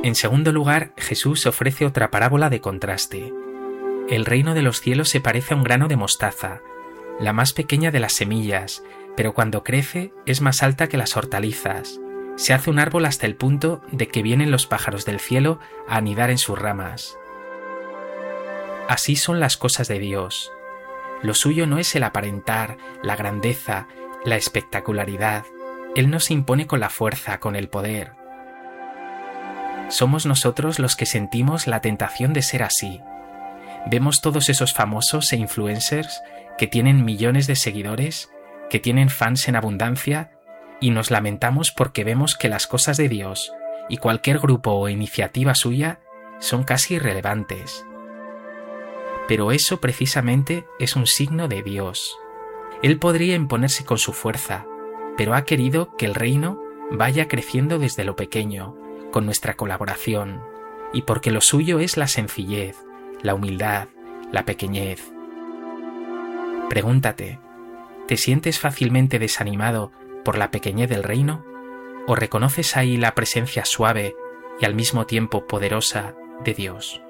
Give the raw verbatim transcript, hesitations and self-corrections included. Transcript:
En segundo lugar, Jesús ofrece otra parábola de contraste. El reino de los cielos se parece a un grano de mostaza, la más pequeña de las semillas, pero cuando crece es más alta que las hortalizas. Se hace un árbol hasta el punto de que vienen los pájaros del cielo a anidar en sus ramas. Así son las cosas de Dios. Lo suyo no es el aparentar, la grandeza, la espectacularidad. Él no se impone con la fuerza, con el poder. Somos nosotros los que sentimos la tentación de ser así. Vemos todos esos famosos e influencers que tienen millones de seguidores, que tienen fans en abundancia, y nos lamentamos porque vemos que las cosas de Dios y cualquier grupo o iniciativa suya son casi irrelevantes. Pero eso precisamente es un signo de Dios. Él podría imponerse con su fuerza, pero ha querido que el reino vaya creciendo desde lo pequeño, con nuestra colaboración, y porque lo suyo es la sencillez, la humildad, la pequeñez. Pregúntate, ¿te sientes fácilmente desanimado por la pequeñez del reino? ¿O reconoces ahí la presencia suave y al mismo tiempo poderosa de Dios?